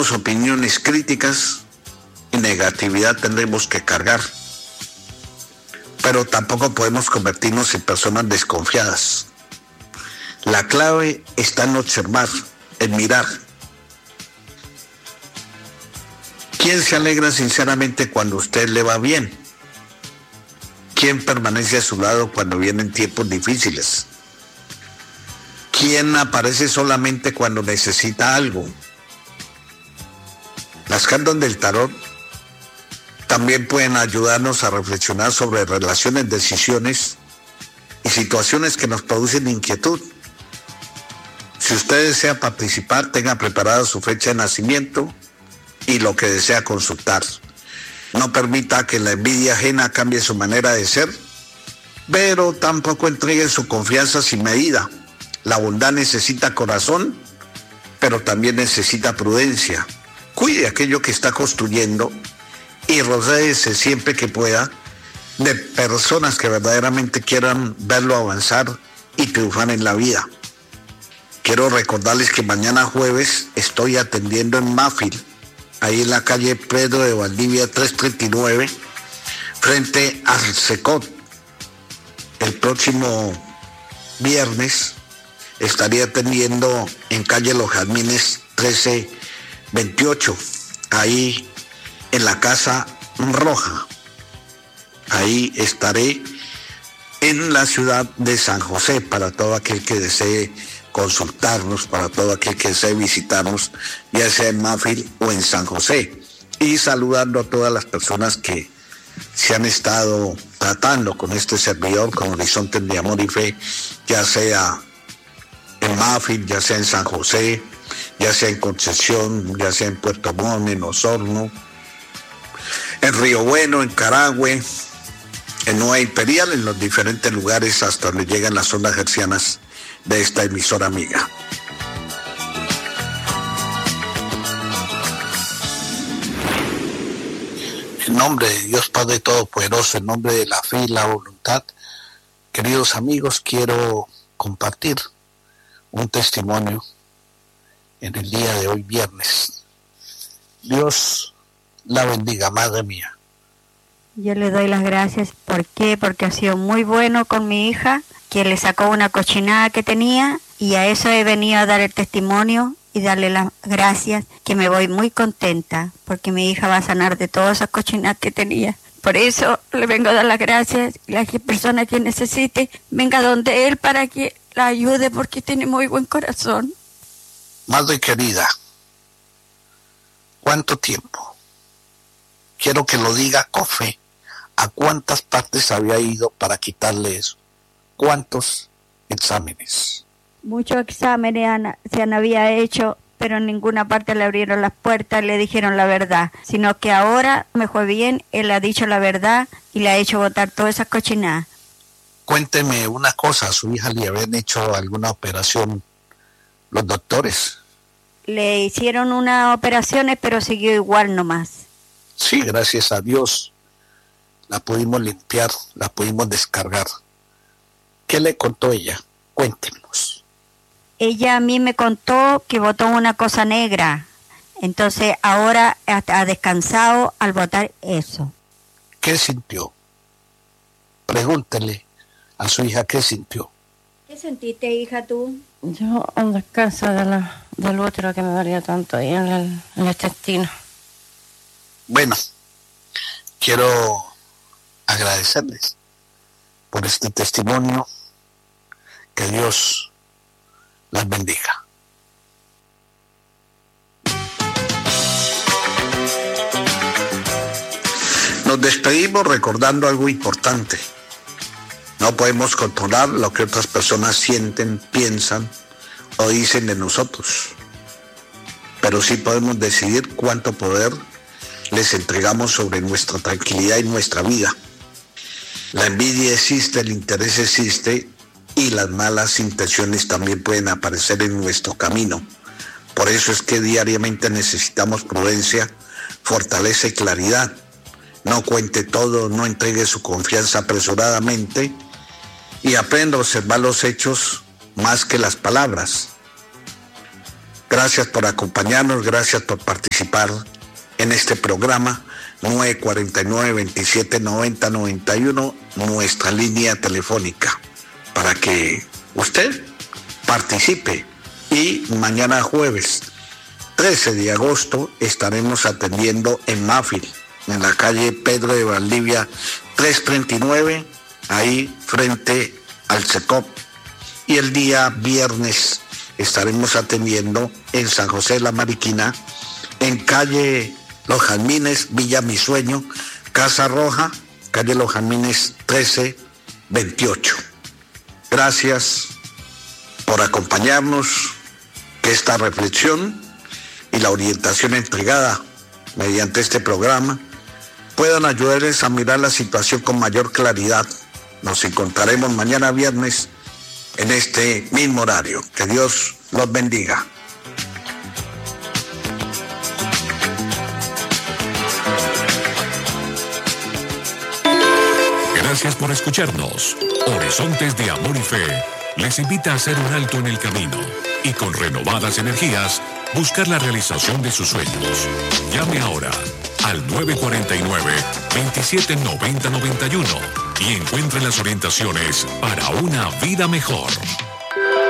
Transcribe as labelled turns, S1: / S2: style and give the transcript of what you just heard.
S1: menos opiniones críticas y negatividad tendremos que cargar. Pero tampoco podemos convertirnos en personas desconfiadas. La clave está en observar, en mirar. ¿Quién se alegra sinceramente cuando a usted le va bien? ¿Quién permanece a su lado cuando vienen tiempos difíciles? ¿Quién aparece solamente cuando necesita algo? Las cartas del tarot también pueden ayudarnos a reflexionar sobre relaciones, decisiones y situaciones que nos producen inquietud. Si usted desea participar, tenga preparada su fecha de nacimiento y lo que desea consultar. No permita que la envidia ajena cambie su manera de ser, pero tampoco entregue su confianza sin medida. La bondad necesita corazón, pero también necesita prudencia. Cuide aquello que está construyendo y rodéese siempre que pueda de personas que verdaderamente quieran verlo avanzar y triunfar en la vida. Quiero recordarles que mañana jueves estoy atendiendo en Mafil, ahí en la calle Pedro de Valdivia 339, frente al Secot. El próximo viernes estaría atendiendo en calle Los Jazmines 1328, ahí en la Casa Roja. Ahí estaré en la ciudad de San José para todo aquel que desee consultarnos, para todo aquel que desee visitarnos, ya sea en Mafil o en San José. Y saludando a todas las personas que se han estado tratando con este servidor, con Horizontes de Amor y Fe, ya sea en Mafil, ya sea en San José, ya sea en Concepción, ya sea en Puerto Montt, en Osorno, en Río Bueno, en Carahue, en Nueva Imperial, en los diferentes lugares hasta donde llegan las ondas hercianas de esta emisora amiga. En nombre de Dios Padre Todopoderoso, en nombre de la fe y la voluntad, queridos amigos, quiero compartir un testimonio en el día de hoy, viernes. Dios la bendiga, madre mía.
S2: Yo le doy las gracias. ¿Por qué? Porque ha sido muy bueno con mi hija, que le sacó una cochinada que tenía, y a eso he venido a dar el testimonio y darle las gracias, que me voy muy contenta, porque mi hija va a sanar de todas esas cochinadas que tenía. Por eso le vengo a dar las gracias, y la persona que necesite, venga donde él para que la ayude, porque tiene muy buen corazón.
S1: Madre querida, ¿cuánto tiempo? Quiero que lo diga con fe. ¿A cuántas partes había ido para quitarle eso? ¿Cuántos exámenes?
S2: Muchos exámenes se había hecho, pero en ninguna parte le abrieron las puertas, le dijeron la verdad. Sino que ahora me fue bien, él ha dicho la verdad y le ha hecho botar todas esas cochinadas.
S1: Cuénteme una cosa, ¿a su hija le habían hecho alguna operación los doctores?
S2: Le hicieron unas operaciones, pero siguió igual nomás.
S1: Sí, gracias a Dios. La pudimos limpiar, la pudimos descargar. ¿Qué le contó ella? Cuéntenos.
S2: Ella a mí me contó que botó una cosa negra. Entonces ahora ha descansado al botar eso.
S1: ¿Qué sintió? Pregúntele a su hija qué sintió.
S2: ¿Qué sentiste, hija, tú?
S3: Yo ando descansa del útero que me dolía tanto ahí en el intestino.
S1: Bueno, quiero agradecerles por este testimonio. Que Dios las bendiga. Nos despedimos recordando algo importante. No podemos controlar lo que otras personas sienten, piensan o dicen de nosotros, pero sí podemos decidir cuánto poder les entregamos sobre nuestra tranquilidad y nuestra vida. La envidia existe, el interés existe y las malas intenciones también pueden aparecer en nuestro camino. Por eso es que diariamente necesitamos prudencia, fortaleza y claridad. No cuente todo, no entregue su confianza apresuradamente y aprenda a observar los hechos más que las palabras. Gracias por acompañarnos, gracias por participar en este programa. 949-2790-91, nuestra línea telefónica, para que usted participe. Y mañana jueves 13 de agosto estaremos atendiendo en Mafil, en la calle Pedro de Valdivia 339, ahí frente al CECOP. Y el día viernes estaremos atendiendo en San José de la Mariquina, en calle Los Jazmines, Villa Mi Sueño, Casa Roja, calle Los Jazmines 1328. Gracias por acompañarnos, que esta reflexión y la orientación entregada mediante este programa puedan ayudarles a mirar la situación con mayor claridad. Nos encontraremos mañana viernes en este mismo horario. Que Dios los bendiga.
S4: Gracias por escucharnos. Horizontes de Amor y Fe les invita a hacer un alto en el camino y con renovadas energías buscar la realización de sus sueños. Llame ahora al 949-2790-91 y encuentre las orientaciones para una vida mejor.